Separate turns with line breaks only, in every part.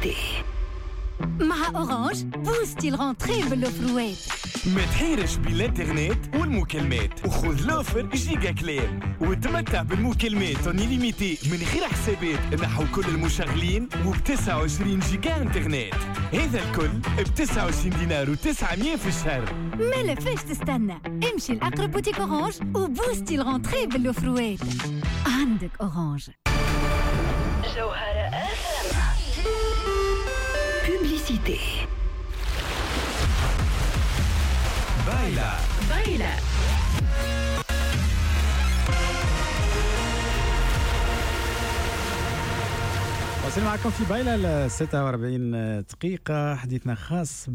Publicité. مع أورانج بوستي الغونتري بالأوفروات.
ما تحيرش بالإنترنت والمكالمات وخذ لوفر جيجا كلام وتمتع بالمكالمات ليميتي من غير حسابات نحو كل المشغلين وب29 جيجا انترنت. هذا الكل ب29 دينار و900 في الشهر.
ما لفاش تستنى، امشي لأقرب بوتيك أورانج وبوستي الغونتري بالأوفروات. عندك أورانج. جوهرة Publicité.
بايلا
وصلنا معكم في بايلا 46 دقيقة. حديثنا خاص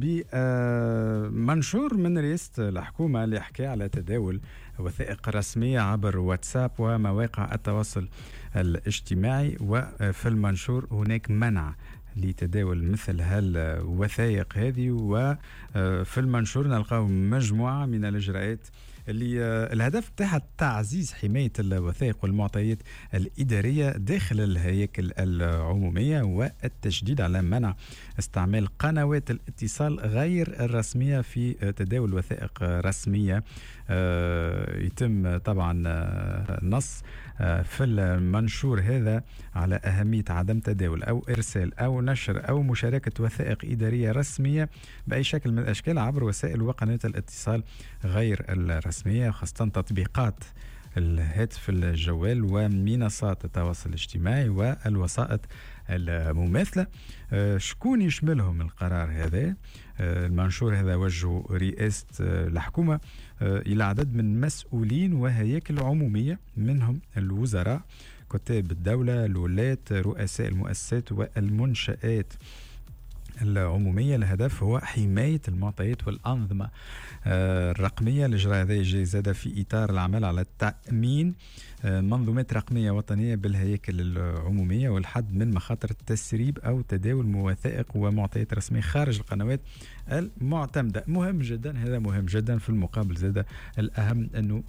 بمنشور من رئاسة الحكومة اللي حكى على تداول وثائق رسمية عبر واتساب ومواقع التواصل الاجتماعي. وفي المنشور هناك منع لتداول مثل هالوثائق هذه، وفي المنشور نلقاو مجموعة من الإجراءات اللي الهدف بتاعها تعزيز حماية الوثائق والمعطيات الإدارية داخل الهياكل العمومية، والتشديد على منع استعمال قنوات الاتصال غير الرسمية في تداول وثائق رسمية. يتم طبعا نص في المنشور هذا على أهمية عدم تداول أو إرسال أو نشر أو مشاركة وثائق إدارية رسمية بأي شكل من الأشكال عبر وسائل وقنوات الاتصال غير الرسمية، خاصة تطبيقات الهاتف الجوال ومنصات التواصل الاجتماعي والوسائط المماثلة. شكون يشملهم القرار هذا؟ المنشور هذا وجه رئاسة الحكومة إلى عدد من مسؤولين وهياكل عمومية، منهم الوزراء، كتاب الدولة، الولاة، رؤساء المؤسسات والمنشآت العمومية. الهدف هو حماية المعطيات والأنظمة الرقمية. الإجراء هذا يجي زاد في إطار العمل على تأمين منظومات رقمية وطنية بالهياكل العمومية والحد من مخاطر التسريب أو تداول وثائق ومعطيات رسمية خارج القنوات المعتمدة. مهم جدا، هذا مهم جدا. في المقابل زاد الأهم أنه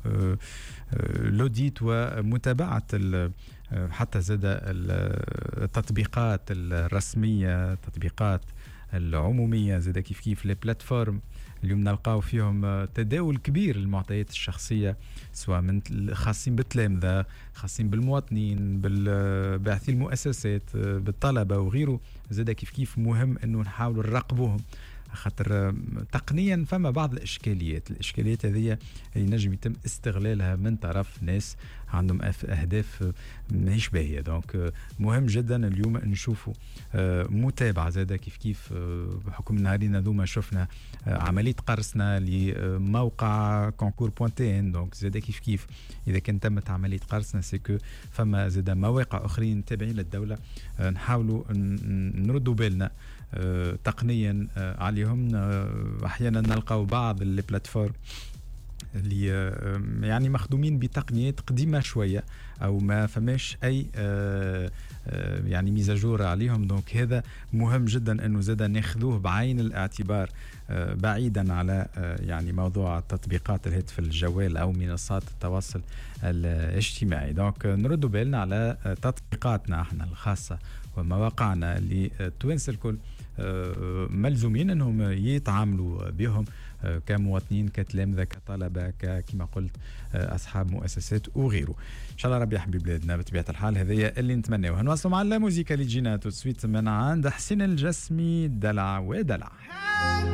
لوديت ومتابعة حتى زاد التطبيقات الرسمية، التطبيقات العمومية، زاد كيف لي بلاتفورم اليوم نلقاو فيهم تداول كبير للمعطيات الشخصية، سواء من خاصين بالتلامذة، خاصين بالمواطنين، بالباحثي المؤسسات، بالطلبة وغيره. زاد كيف مهم أنه نحاول نراقبوهم، خاطر تقنيا فما بعض الإشكاليات هذه ينجم يتم استغلالها من طرف ناس عندهم أهداف ماهيش باهية. دونك مهم جدا اليوم نشوفوا متابعة زادة كيف بحكم نهارين هذوما شفنا عملية قرصنا لموقع concours.tn. دونك زادة كيف إذا كان تمت عملية قرصنا سيكو فما زادة مواقع أخرين تابعين للدولة نحاولوا نردوا بالنا تقنيا عليهم. أحيانا نلقاو بعض البلاتفورم اللي يعني مخدومين بتقنيات قديمة شوية أو ما فماش أي يعني ميزاجور عليهم. دونك هذا مهم جدا أنه زاد ناخذوه بعين الاعتبار، بعيدا على يعني موضوع تطبيقات الهاتف الجوال أو منصات التواصل الاجتماعي. دونك نردوا بالنا على تطبيقاتنا احنا الخاصة ومواقعنا اللي التوانسة الكل ملزومين أنهم يتعاملوا بهم كمواطنين، كتلامذة، كطلبة، كما قلت أصحاب مؤسسات وغيره. إن شاء الله ربي يحمي بلادنا بطبيعة الحال. هذه اللي نتمناه. نواصلوا مع الموسيقى اللي تجينا توت سويت من عند حسين الجسمي، دلع ودلع.